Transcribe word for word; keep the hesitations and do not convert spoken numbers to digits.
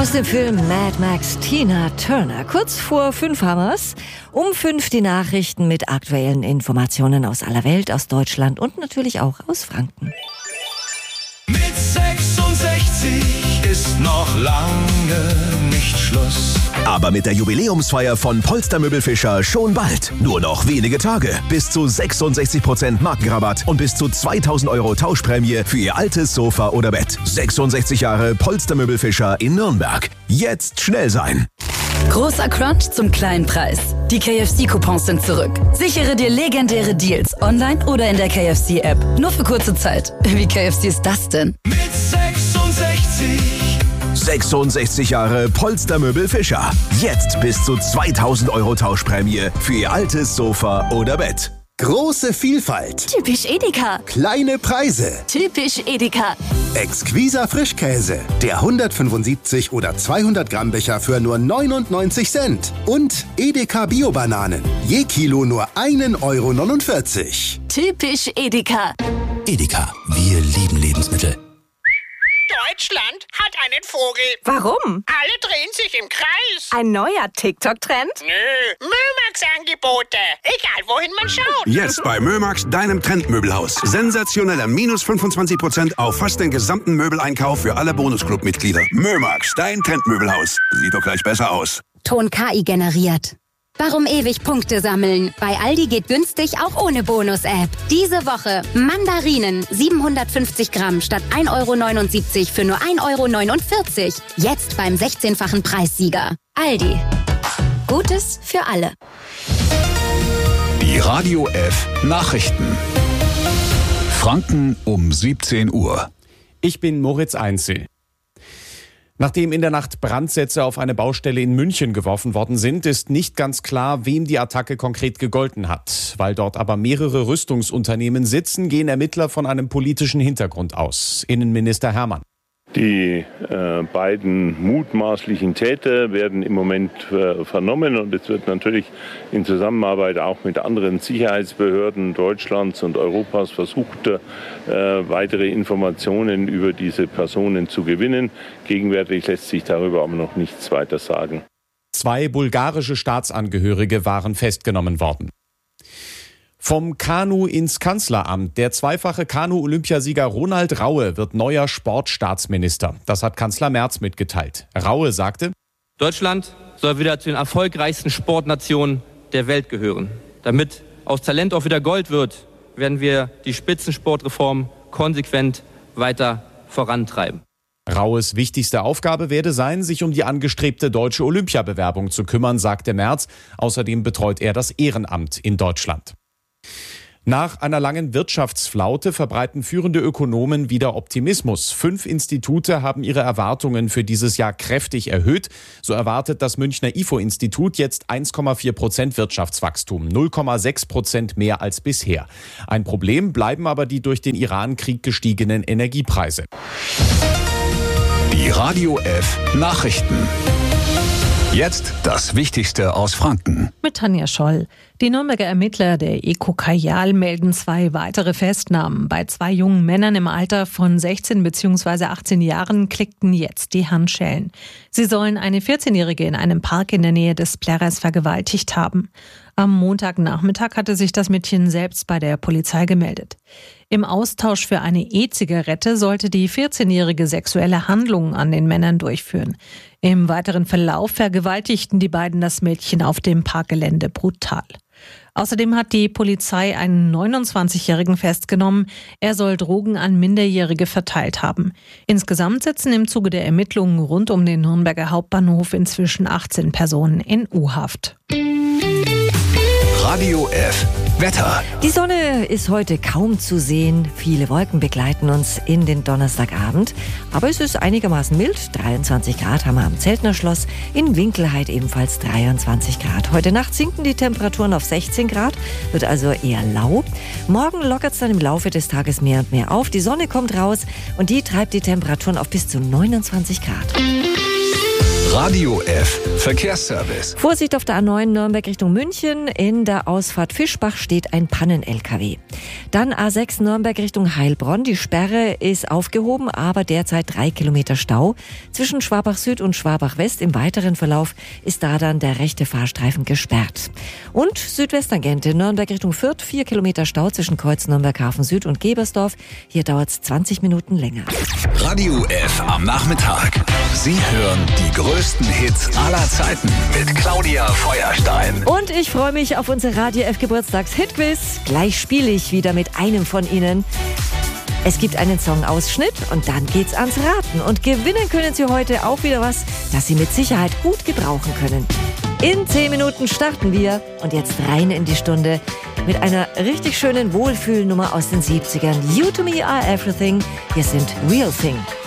Aus dem Film Mad Max Tina Turner. Kurz vor fünf haben wir's. Um fünf die Nachrichten mit aktuellen Informationen aus aller Welt, aus Deutschland und natürlich auch aus Franken. Mit sechsundsechzig ist noch lange nicht Schluss. Aber mit der Jubiläumsfeier von Polstermöbel Fischer schon bald. Nur noch wenige Tage. Bis zu sechsundsechzig Prozent Markenrabatt und bis zu zweitausend Euro Tauschprämie für Ihr altes Sofa oder Bett. sechsundsechzig Jahre Polstermöbel Fischer in Nürnberg. Jetzt schnell sein. Großer Crunch zum kleinen Preis. Die K F C-Coupons sind zurück. Sichere dir legendäre Deals online oder in der K F C-App. Nur für kurze Zeit. Wie K F C ist das denn? Mit sechsundsechzig. sechsundsechzig Jahre Polstermöbel Fischer. Jetzt bis zu zweitausend Euro Tauschprämie für Ihr altes Sofa oder Bett. Große Vielfalt. Typisch Edeka. Kleine Preise. Typisch Edeka. Exquiser Frischkäse. Der hundertfünfundsiebzig oder zweihundert Gramm Becher für nur neunundneunzig Cent. Und Edeka Bio-Bananen. Je Kilo nur ein Euro neunundvierzig. Typisch Edeka. Edeka, wir lieben Lebensmittel. Deutschland hat einen Vogel. Warum? Alle drehen sich im Kreis. Ein neuer TikTok-Trend? Nö, Mömax-Angebote. Egal, wohin man schaut. Jetzt bei Mömax, deinem Trendmöbelhaus. Sensationeller minus fünfundzwanzig Prozent auf fast den gesamten Möbeleinkauf für alle Bonusclub-Mitglieder. Mömax, dein Trendmöbelhaus. Sieht doch gleich besser aus. Ton K I generiert. Warum ewig Punkte sammeln? Bei Aldi geht günstig auch ohne Bonus-App. Diese Woche Mandarinen siebenhundertfünfzig Gramm statt ein Euro neunundsiebzig für nur ein Euro neunundvierzig. Jetzt beim sechzehnfachen Preissieger. Aldi. Gutes für alle. Die Radio F Nachrichten. Franken um siebzehn Uhr. Ich bin Moritz Einzel. Nachdem in der Nacht Brandsätze auf eine Baustelle in München geworfen worden sind, ist nicht ganz klar, wem die Attacke konkret gegolten hat. Weil dort aber mehrere Rüstungsunternehmen sitzen, gehen Ermittler von einem politischen Hintergrund aus. Innenminister Hermann. Die äh, beiden mutmaßlichen Täter werden im Moment äh, vernommen und es wird natürlich in Zusammenarbeit auch mit anderen Sicherheitsbehörden Deutschlands und Europas versucht, äh, weitere Informationen über diese Personen zu gewinnen. Gegenwärtig lässt sich darüber aber noch nichts weiter sagen. Zwei bulgarische Staatsangehörige waren festgenommen worden. Vom Kanu ins Kanzleramt. Der zweifache Kanu-Olympiasieger Ronald Raue wird neuer Sportstaatsminister. Das hat Kanzler Merz mitgeteilt. Raue sagte: Deutschland soll wieder zu den erfolgreichsten Sportnationen der Welt gehören. Damit aus Talent auch wieder Gold wird, werden wir die Spitzensportreform konsequent weiter vorantreiben. Raues wichtigste Aufgabe werde sein, sich um die angestrebte deutsche Olympiabewerbung zu kümmern, sagte Merz. Außerdem betreut er das Ehrenamt in Deutschland. Nach einer langen Wirtschaftsflaute verbreiten führende Ökonomen wieder Optimismus. Fünf Institute haben ihre Erwartungen für dieses Jahr kräftig erhöht. So erwartet das Münchner I F O-Institut jetzt eins Komma vier Prozent Wirtschaftswachstum, null Komma sechs Prozent mehr als bisher. Ein Problem bleiben aber die durch den Iran-Krieg gestiegenen Energiepreise. Die Radio F Nachrichten. Jetzt das Wichtigste aus Franken. Mit Tanja Scholl. Die Nürnberger Ermittler der Eco Kajal melden zwei weitere Festnahmen. Bei zwei jungen Männern im Alter von sechzehn bzw. achtzehn Jahren klickten jetzt die Handschellen. Sie sollen eine vierzehnjährige in einem Park in der Nähe des Plärrers vergewaltigt haben. Am Montagnachmittag hatte sich das Mädchen selbst bei der Polizei gemeldet. Im Austausch für eine E-Zigarette sollte die vierzehnjährige sexuelle Handlungen an den Männern durchführen. Im weiteren Verlauf vergewaltigten die beiden das Mädchen auf dem Parkgelände brutal. Außerdem hat die Polizei einen neunundzwanzigjährigen festgenommen. Er soll Drogen an Minderjährige verteilt haben. Insgesamt sitzen im Zuge der Ermittlungen rund um den Nürnberger Hauptbahnhof inzwischen achtzehn Personen in U-Haft. Radio F Wetter. Die Sonne ist heute kaum zu sehen. Viele Wolken begleiten uns in den Donnerstagabend. Aber es ist einigermaßen mild. dreiundzwanzig Grad haben wir am Zeltner Schloss. In Winkelheit ebenfalls dreiundzwanzig Grad. Heute Nacht sinken die Temperaturen auf sechzehn Grad. Wird also eher lau. Morgen lockert es dann im Laufe des Tages mehr und mehr auf. Die Sonne kommt raus und die treibt die Temperaturen auf bis zu neunundzwanzig Grad. Radio F Verkehrsservice. Vorsicht auf der A neun Nürnberg Richtung München. In der Ausfahrt Fischbach steht ein Pannen-L K W. Dann A sechs Nürnberg Richtung Heilbronn. Die Sperre ist aufgehoben, aber derzeit drei Kilometer Stau. Zwischen Schwabach Süd und Schwabach West im weiteren Verlauf ist da dann der rechte Fahrstreifen gesperrt. Und Südwesttangente Nürnberg Richtung Fürth. Vier Kilometer Stau zwischen Kreuz Nürnberg Hafen Süd und Gebersdorf. Hier dauert es zwanzig Minuten länger. Radio F am Nachmittag. Sie hören die größten Hits aller Zeiten mit Claudia Feuerstein. Und ich freue mich auf unser Radio F Geburtstags-Hitquiz. Gleich spiele ich wieder mit einem von Ihnen. Es gibt einen Songausschnitt und dann geht's ans Raten. Und gewinnen können Sie heute auch wieder was, das Sie mit Sicherheit gut gebrauchen können. In zehn Minuten starten wir und jetzt rein in die Stunde mit einer richtig schönen Wohlfühlnummer aus den siebzigern. You to me are everything. Hier sind Real Thing.